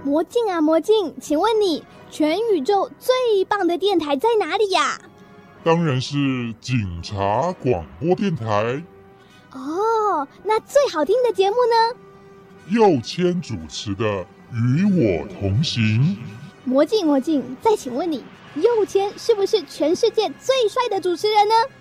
魔镜啊魔镜，请问你全宇宙最棒的电台在哪里呀？ 当然是警察广播电台。 哦，那最好听的节目呢？ 佑谦主持的《与我同行》。 魔镜魔镜，再请问你，佑谦是不是全世界最帅的主持人呢？